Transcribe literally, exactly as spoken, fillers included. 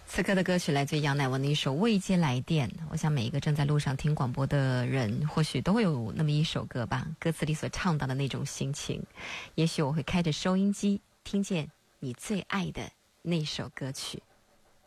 此刻的歌曲来自杨乃文的一首《未接来电》。我想每一个正在路上听广播的人，或许都会有那么一首歌吧，歌词里所唱到的那种心情。也许我会开着收音机，听见你最爱的那首歌曲。